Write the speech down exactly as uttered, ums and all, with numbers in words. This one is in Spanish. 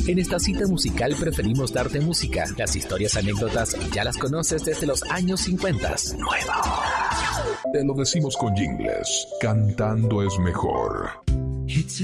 En esta cita musical preferimos darte música. Las historias, anécdotas, ya las conoces desde los años cincuenta. Nueva hora. Te lo decimos con jingles. Cantando es mejor.